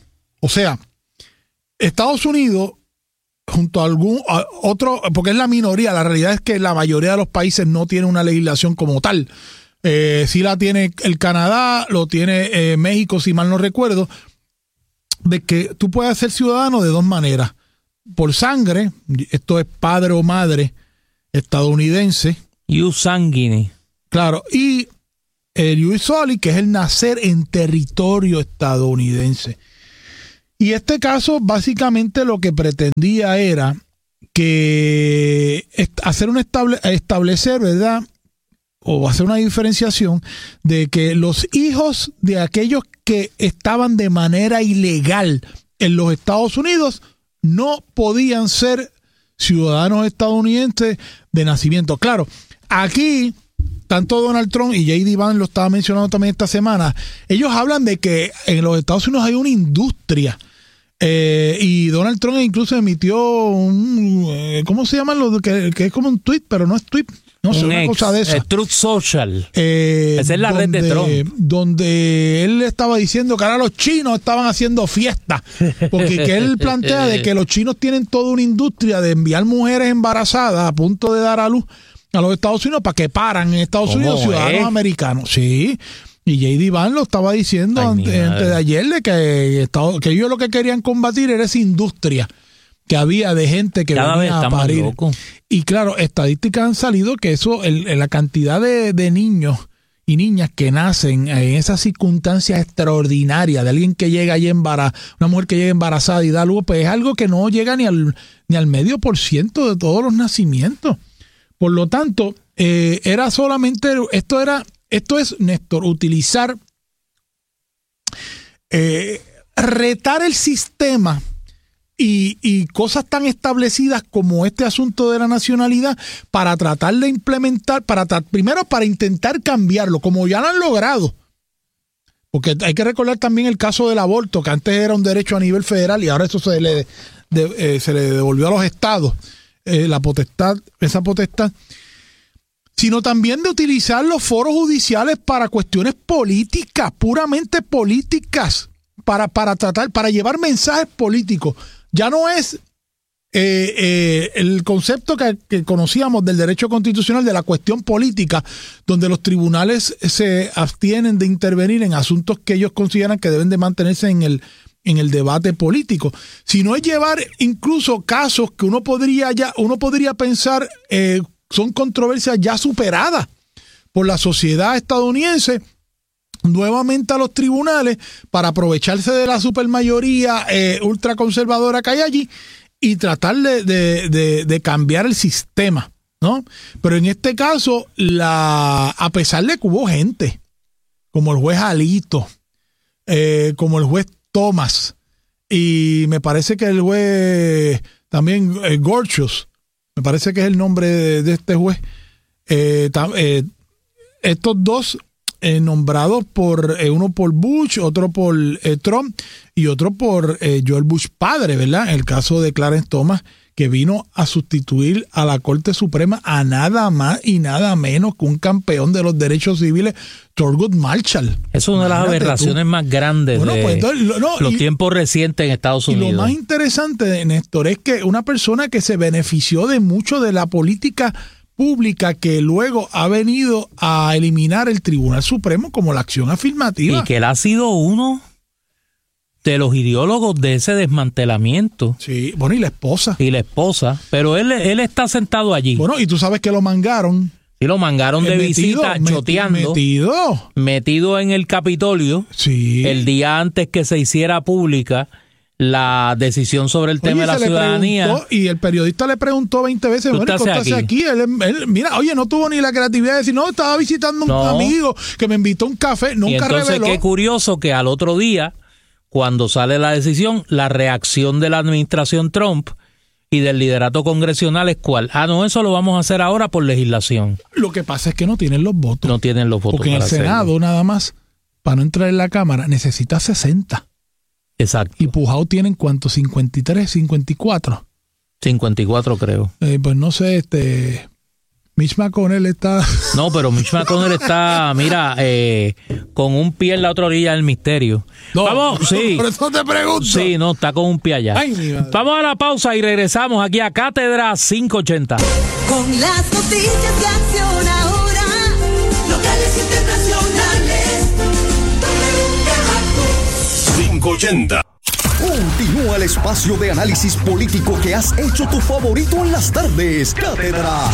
O sea, Estados Unidos, junto a algún otro, porque es la minoría, la realidad es que la mayoría de los países no tiene una legislación como tal. Sí la tiene el Canadá, lo tiene México, si mal no recuerdo, de que tú puedes ser ciudadano de dos maneras. Por sangre, esto es padre o madre estadounidense. Ius sanguine. Claro, y el ius soli, que es el nacer en territorio estadounidense. Y este caso básicamente lo que pretendía era que hacer establecer, ¿verdad? O hacer una diferenciación de que los hijos de aquellos que estaban de manera ilegal en los Estados Unidos no podían ser ciudadanos estadounidenses de nacimiento. Claro, aquí tanto Donald Trump y J.D. Vance lo estaba mencionando también esta semana, ellos hablan de que en los Estados Unidos hay una industria. Y Donald Trump incluso emitió un ¿cómo se llaman los que es como un tweet, pero no es tweet, no sé, una cosa de esa. Truth Social. Esa es la red de Trump. Donde él estaba diciendo que ahora los chinos estaban haciendo fiesta, porque que él plantea de que los chinos tienen toda una industria de enviar mujeres embarazadas a punto de dar a luz a los Estados Unidos para que paran en Estados Unidos ciudadanos americanos. Sí. Y J.D. Vance lo estaba diciendo antes de ayer, de que ellos lo que querían combatir era esa industria que había de gente que cada venía a parir. Y claro, estadísticas han salido que eso, la cantidad de niños y niñas que nacen en esas circunstancias extraordinarias, de alguien que llega ahí una mujer que llega embarazada y da luz, pues es algo que no llega ni al 0.5% de todos los nacimientos. Por lo tanto, era solamente, esto es, Néstor, utilizar, retar el sistema y cosas tan establecidas como este asunto de la nacionalidad para tratar de implementar, primero para intentar cambiarlo, como ya lo han logrado. Porque hay que recordar también el caso del aborto, que antes era un derecho a nivel federal y ahora eso se le devolvió a los estados, esa potestad. Sino también de utilizar los foros judiciales para cuestiones políticas, puramente políticas, para llevar mensajes políticos. Ya no es el concepto que conocíamos del derecho constitucional de la cuestión política, donde los tribunales se abstienen de intervenir en asuntos que ellos consideran que deben de mantenerse en el debate político, sino es llevar incluso casos que uno podría pensar son controversias ya superadas por la sociedad estadounidense, nuevamente a los tribunales para aprovecharse de la supermayoría ultraconservadora que hay allí y tratar de cambiar el sistema, ¿no? Pero en este caso, a pesar de que hubo gente, como el juez Alito, como el juez Thomas, y me parece que el juez también Gorsuch, me parece que es el nombre de este juez, estos dos nombrados por uno por Bush, otro por Trump y otro por George Bush padre, ¿verdad? En el caso de Clarence Thomas, que vino a sustituir a la Corte Suprema a nada más y nada menos que un campeón de los derechos civiles, Thurgood Marshall. Es una de las aberraciones más grandes los tiempos recientes en Estados Unidos. Y lo más interesante, Néstor, es que una persona que se benefició de mucho de la política pública que luego ha venido a eliminar el Tribunal Supremo como la acción afirmativa. Y que él ha sido uno de los ideólogos de ese desmantelamiento. Sí, bueno, y la esposa. Pero él está sentado allí. Bueno, y tú sabes que lo mangaron. Sí, lo mangaron de visita, choteando. Metido en el Capitolio. Sí. El día antes que se hiciera pública la decisión sobre el tema de la ciudadanía. Y el periodista le preguntó 20 veces, bueno, ¿qué hace aquí? Él, mira, oye, no tuvo ni la creatividad de decir, no, estaba visitando a un amigo que me invitó a un café, nunca reveló. Entonces, qué curioso que al otro día, cuando sale la decisión, la reacción de la administración Trump y del liderato congresional es ¿cuál? No, eso lo vamos a hacer ahora por legislación. Lo que pasa es que no tienen los votos. No tienen los votos. Porque en el Senado, nada más, para no entrar en la Cámara, necesita 60. Exacto. ¿Y Pujao tienen cuánto? 53, 54. 54 creo. Pues no sé, Mitch McConnell está... No, pero Mitch McConnell está, mira, con un pie en la otra orilla del misterio. No, Vamos, sí. Por eso te pregunto. Sí, no, está con un pie allá. Ay, mi madre. Vamos a la pausa y regresamos aquí a Cátedra 580. Con las noticias de Acción Ahora, locales internacionales, WKAQ 580. Continúa el espacio de análisis político que has hecho tu favorito en las tardes. Cátedra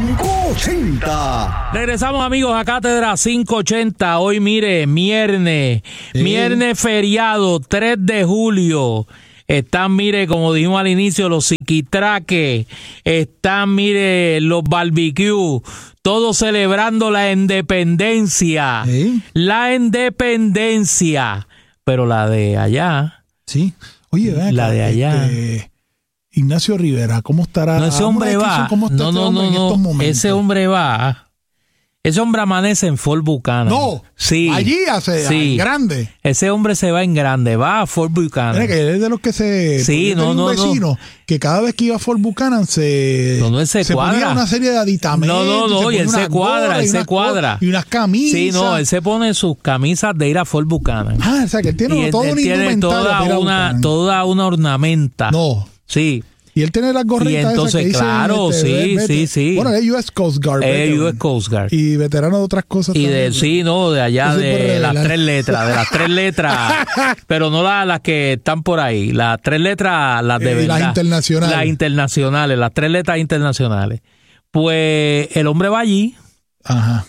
580. Regresamos, amigos, a Cátedra 580. Hoy, mire, viernes feriado, 3 de julio. Están, mire, como dijimos al inicio, los psiquitraques. Están, mire, los barbecue. Todos celebrando la independencia. La independencia. Pero la de allá... Sí. Oye, ven acá, la de allá. Ignacio Rivera, ¿cómo estará? No, ese hombre va. No. Ese hombre va. Ese hombre amanece en Fort Buchanan. No. Sí. Allí hace grande. Ese hombre se va en grande. Va a Fort Buchanan. Mira que él es de los que se... Sí, un vecino que cada vez que iba a Fort Buchanan se ponía una serie de aditamentos. No. Y él se cuadra, Y unas camisas. Sí, no, él se pone sus camisas de ir a Fort Buchanan. O sea, que él tiene todo un indumentario. Toda una ornamenta. No. Sí. Y él tiene las gorritas. Y entonces, esas que claro, dicen, sí. Bueno, es US Coast Guard. Es US Coast Guard. Y veterano de otras cosas. Y también. de allá, de las 3 letras. De las 3 letras. Pero no las que están por ahí. Las 3 letras, las de verdad. Las internacionales. Las internacionales, las 3 letras internacionales. Pues el hombre va allí. Ajá.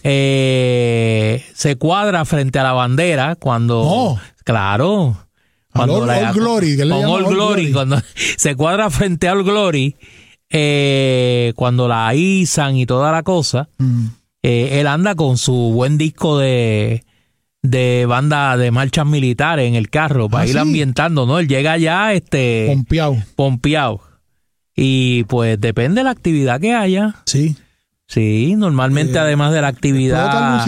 Se cuadra frente a la bandera cuando... No. Claro. Cuando All Glory, que le llaman All Glory, cuando se cuadra frente a All Glory, cuando la izan y toda la cosa, él anda con su buen disco de banda de marchas militares en el carro para ir ambientando, ¿no? Él llega allá pompeado. Y pues depende de la actividad que haya. Sí, normalmente además de la actividad...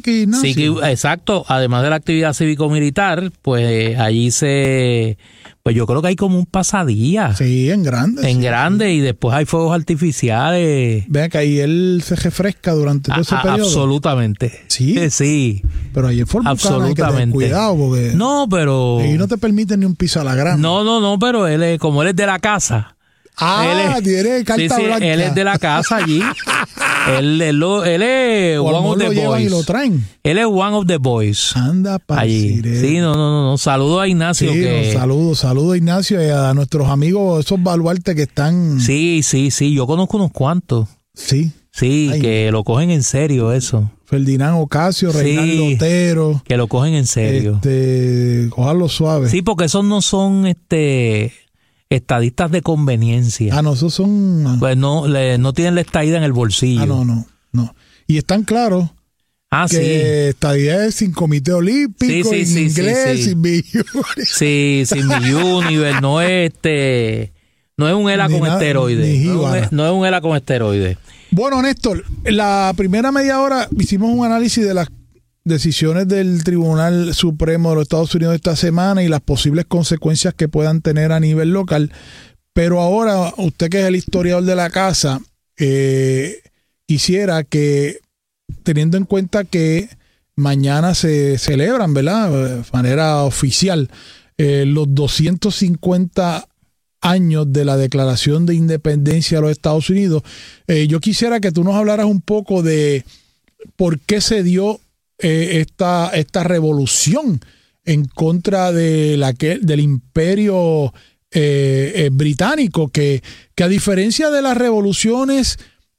exacto, además de la actividad cívico-militar, pues allí pues yo creo que hay como un pasadía. Sí, en grande. Grande, y después hay fuegos artificiales. Vean que ahí él se refresca durante todo ese periodo. Absolutamente. Sí. Pero ahí en Fort Buchanan hay que tener cuidado porque... No, pero... Ahí no te permiten ni un piso a la grama. No, pero como él es de la casa... tiene carta blanca. Él es de la casa allí. él es one of the boys. Y lo traen. Él es one of the boys. Anda para allí. Sí, no. Saludo a Ignacio. Saludo a Ignacio y a nuestros amigos, esos baluartes que están. Sí. Yo conozco unos cuantos. Sí. Sí, que lo cogen en serio eso. Ferdinand Ocasio, Reinaldo Otero. Que lo cogen en serio. Cojarlo suave. Sí, porque esos no son estadistas de conveniencia. No, esos son... Pues no tienen la estadía en el bolsillo. No. Y están claros que estadía es sin comité olímpico, en inglés, sin millones. Sí, sin millones, no es un ELA con esteroides. No es un ELA con esteroides. Bueno, Néstor, la primera media hora hicimos un análisis de las decisiones del Tribunal Supremo de los Estados Unidos esta semana y las posibles consecuencias que puedan tener a nivel local. Pero ahora, usted que es el historiador de la casa, quisiera que, teniendo en cuenta que mañana se celebran, ¿verdad?, de manera oficial, los 250 años de la Declaración de Independencia de los Estados Unidos, yo quisiera que tú nos hablaras un poco de por qué se dio esta revolución en contra del imperio británico, que a diferencia de las revoluciones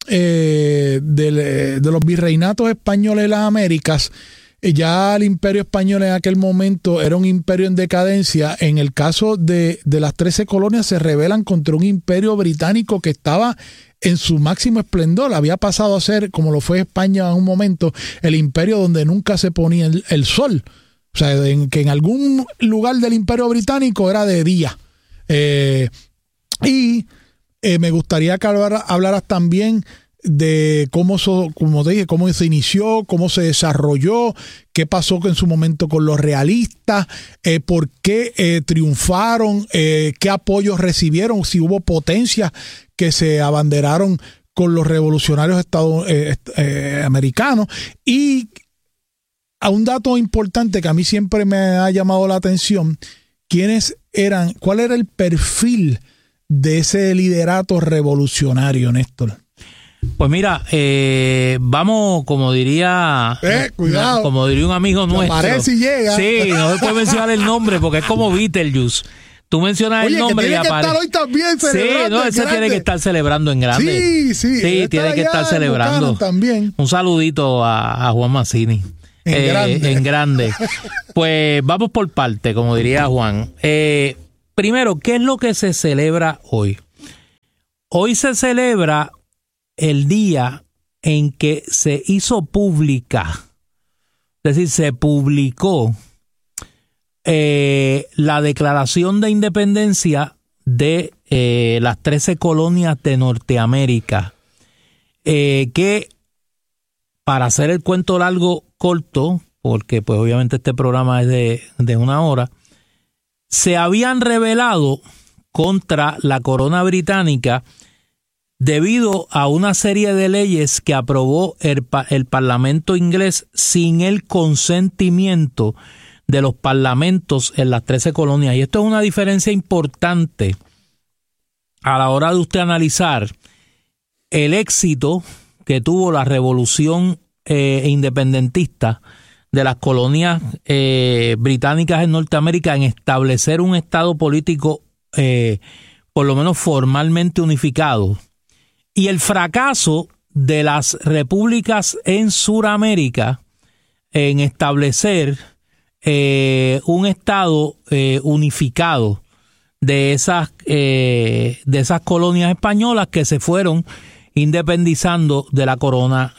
de los virreinatos españoles de las Américas, ya el imperio español en aquel momento era un imperio en decadencia. En el caso de las 13 colonias se rebelan contra un imperio británico que estaba en su máximo esplendor. Había pasado a ser, como lo fue España en un momento, el imperio donde nunca se ponía el sol. O sea, que en algún lugar del imperio británico era de día. Me gustaría que hablaras también de cómo se inició, cómo se desarrolló, qué pasó en su momento con los realistas, por qué triunfaron, qué apoyos recibieron, si hubo potencias que se abanderaron con los revolucionarios americanos. Y a un dato importante que a mí siempre me ha llamado la atención, ¿cuál era el perfil de ese liderato revolucionario, Néstor? Pues mira, vamos, como diría un amigo nuestro. Aparece y llega. Sí, no se puede mencionar el nombre porque es como Beetlejuice. Tú mencionas el nombre y aparece. Estar hoy también celebrando. Sí, no, ese tiene que estar celebrando en grande. Sí, tiene que estar celebrando. También. Un saludito a Juan Mazzini. En grande. Pues vamos por parte, como diría Juan. Primero, ¿qué es lo que se celebra hoy? Hoy se celebra el día en que se hizo pública, es decir, se publicó la Declaración de Independencia de las 13 colonias de Norteamérica, que, para hacer el cuento largo corto, porque pues obviamente este programa es de 1 hora, se habían rebelado contra la corona británica debido a una serie de leyes que aprobó el Parlamento inglés sin el consentimiento de los parlamentos en las 13 colonias. Y esto es una diferencia importante a la hora de usted analizar el éxito que tuvo la revolución independentista de las colonias británicas en Norteamérica en establecer un estado político por lo menos formalmente unificado, y el fracaso de las repúblicas en Suramérica en establecer un estado unificado de esas colonias españolas que se fueron independizando de la corona.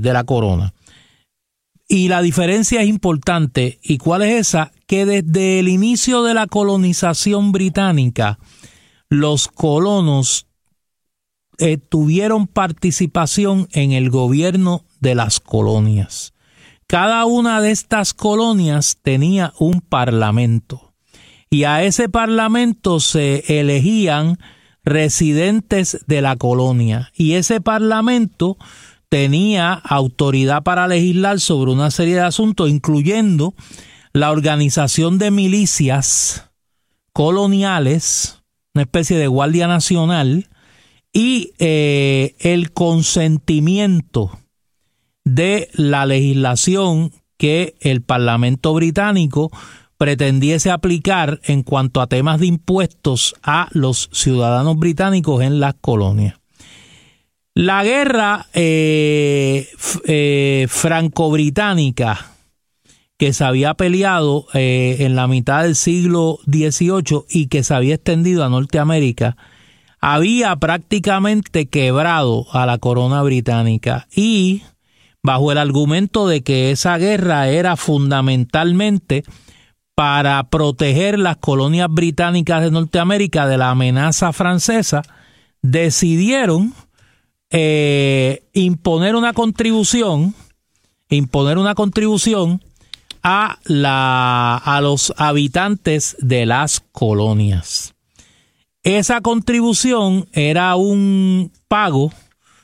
Y la diferencia es importante. ¿Y cuál es esa? Que desde el inicio de la colonización británica, los colonos tuvieron participación en el gobierno de las colonias. Cada una de estas colonias tenía un parlamento, y a ese parlamento se elegían residentes de la colonia, y ese parlamento tenía autoridad para legislar sobre una serie de asuntos, incluyendo la organización de milicias coloniales, una especie de guardia nacional, y el consentimiento de la legislación que el Parlamento británico pretendiese aplicar en cuanto a temas de impuestos a los ciudadanos británicos en las colonias. La guerra franco-británica que se había peleado en la mitad del siglo XVIII y que se había extendido a Norteamérica había prácticamente quebrado a la corona británica, y bajo el argumento de que esa guerra era fundamentalmente para proteger las colonias británicas de Norteamérica de la amenaza francesa, decidieron imponer una contribución a los habitantes de las colonias. Esa contribución era un pago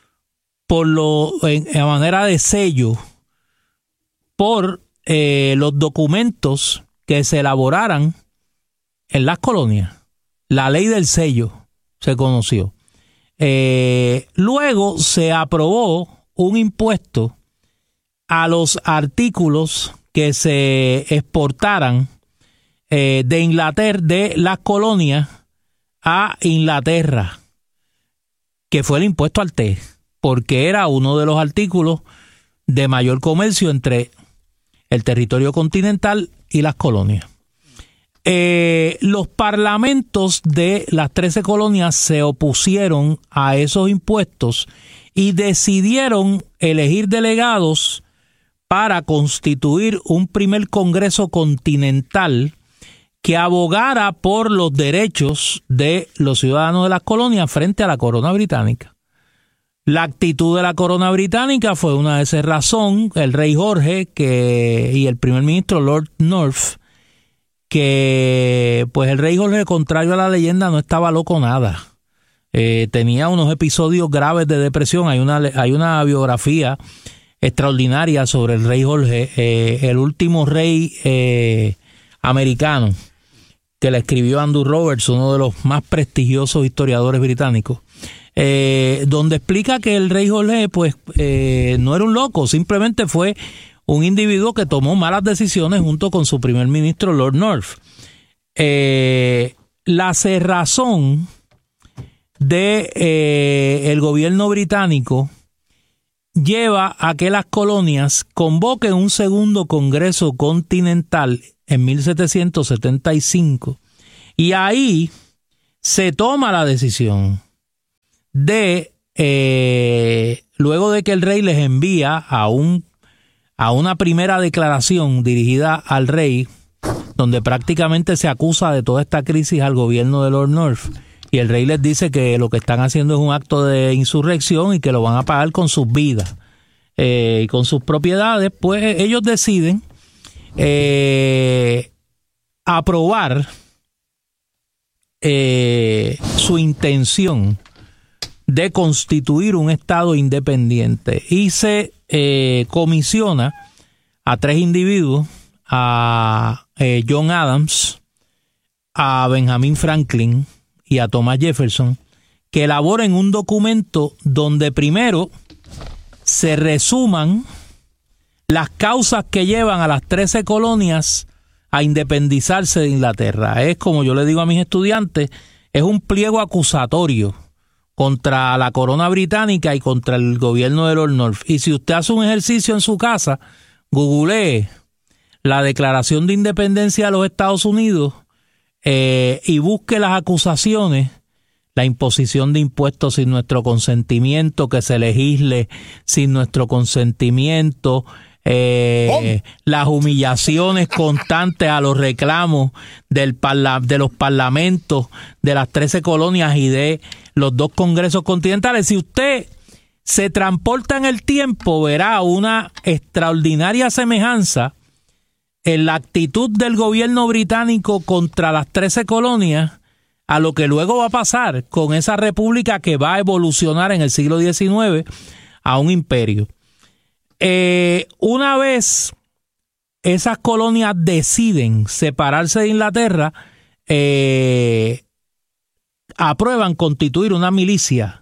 en manera de sello por los documentos que se elaboraran en las colonias. La ley del sello se conoció. Luego se aprobó un impuesto a los artículos que se exportaran de Inglaterra, de las colonias a Inglaterra, que fue el impuesto al té, porque era uno de los artículos de mayor comercio entre el territorio continental y las colonias. Los parlamentos de las 13 colonias se opusieron a esos impuestos y decidieron elegir delegados para constituir un primer Congreso Continental que abogara por los derechos de los ciudadanos de las colonias frente a la corona británica. La actitud de la corona británica fue una de razón. El rey Jorge y el primer ministro Lord North, que pues el rey Jorge, contrario a la leyenda, no estaba loco nada. tenía unos episodios graves de depresión. Hay una biografía extraordinaria sobre el rey Jorge, el último rey americano, que le escribió Andrew Roberts, uno de los más prestigiosos historiadores británicos, donde explica que el rey Jorge pues no era un loco, simplemente fue un individuo que tomó malas decisiones junto con su primer ministro Lord North. La cerrazón de el gobierno británico lleva a que las colonias convoquen un segundo Congreso Continental en 1775 y ahí se toma la decisión de, luego de que el rey les envía a una primera declaración dirigida al rey, donde prácticamente se acusa de toda esta crisis al gobierno de Lord North, y el rey les dice que lo que están haciendo es un acto de insurrección y que lo van a pagar con sus vidas y con sus propiedades. Pues ellos deciden aprobar su intención de constituir un estado independiente y se comisiona a 3 individuos, a John Adams, a Benjamin Franklin y a Thomas Jefferson, que elaboren un documento donde primero se resuman las causas que llevan a las 13 colonias a independizarse de Inglaterra. Es, como yo le digo a mis estudiantes, es un pliego acusatorio contra la corona británica y contra el gobierno de Lord North. Y si usted hace un ejercicio en su casa, googlee la Declaración de Independencia de los Estados Unidos y busque las acusaciones, la imposición de impuestos sin nuestro consentimiento, que se legisle sin nuestro consentimiento, las humillaciones constantes a los reclamos de los parlamentos de las 13 colonias y de los 2 congresos continentales. Si usted se transporta en el tiempo, verá una extraordinaria semejanza en la actitud del gobierno británico contra las 13 colonias a lo que luego va a pasar con esa república que va a evolucionar en el siglo XIX a un imperio. Una vez esas colonias deciden separarse de Inglaterra, aprueban constituir una milicia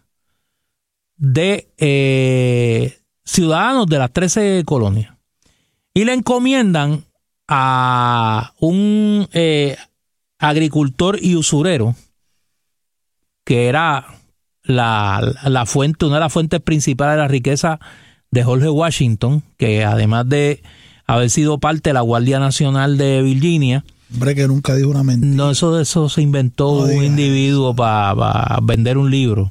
de ciudadanos de las 13 colonias y le encomiendan a un agricultor y usurero, que era la fuente, una de las fuentes principales de la riqueza de George Washington, que además de haber sido parte de la Guardia Nacional de Virginia. Hombre, que nunca dijo una mentira. No, eso se inventó un individuo para vender un libro.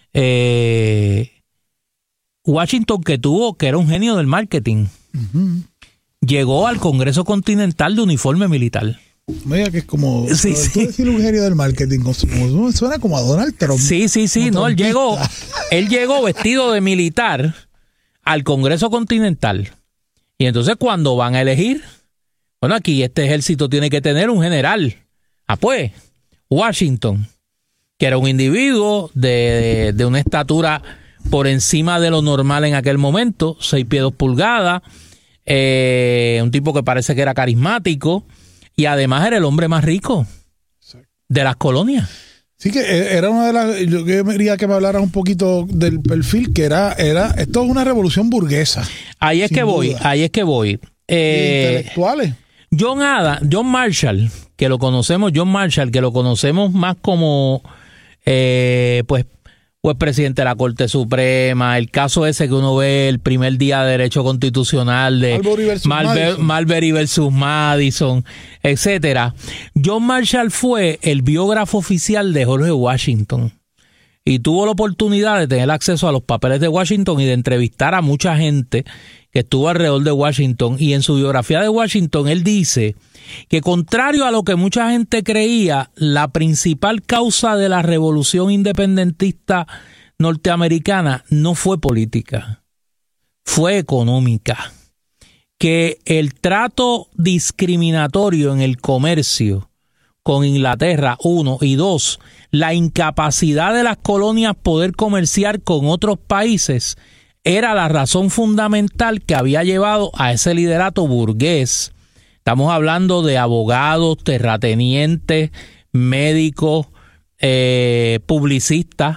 Washington, que era un genio del marketing, llegó al Congreso Continental de uniforme militar. Mira que es como... Sí, sí. Decir un genio del marketing, suena como a Donald Trump. Sí. No, él llegó vestido de militar al Congreso Continental. Y entonces cuando van a elegir, bueno, aquí este ejército tiene que tener un general. Pues, Washington, que era un individuo de una estatura por encima de lo normal en aquel momento, 6 pies 2 pulgadas, un tipo que parece que era carismático y además era el hombre más rico de las colonias. Sí, que era una de las... Yo quería que me hablaras un poquito del perfil, que era esto es una revolución burguesa. Ahí es que voy. Intelectuales. John Marshall, que lo conocemos más como pues presidente de la Corte Suprema, el caso ese que uno ve el primer día de Derecho Constitucional de Marbury versus Madison, etcétera. John Marshall fue el biógrafo oficial de George Washington y tuvo la oportunidad de tener acceso a los papeles de Washington y de entrevistar a mucha gente que estuvo alrededor de Washington. Y en su biografía de Washington él dice que, contrario a lo que mucha gente creía, la principal causa de la revolución independentista norteamericana no fue política, fue económica. Que el trato discriminatorio en el comercio con Inglaterra, 1, y 2, la incapacidad de las colonias poder comerciar con otros países era la razón fundamental que había llevado a ese liderato burgués. Estamos hablando de abogados, terratenientes, médicos, publicistas.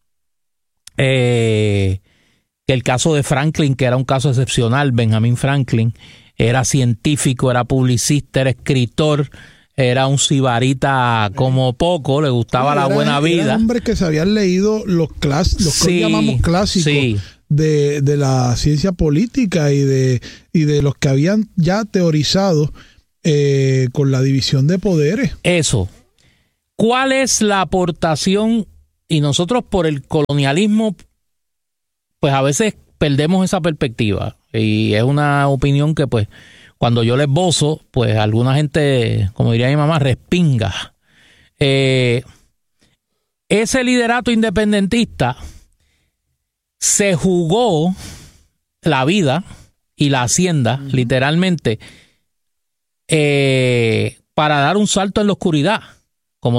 Que el caso de Franklin, que era un caso excepcional, Benjamin Franklin, era científico, era publicista, era escritor, era un sibarita como poco, le gustaba la buena vida. Era hombre que se habían leído los que llamamos clásicos de la ciencia política y de los que habían ya teorizado con la división de poderes. Eso. ¿Cuál es la aportación? Y nosotros por el colonialismo, pues a veces perdemos esa perspectiva. Y es una opinión que pues cuando yo la esbozo, pues alguna gente, como diría mi mamá, respinga. Ese liderato independentista se jugó la vida y la hacienda, literalmente, para dar un salto en la oscuridad.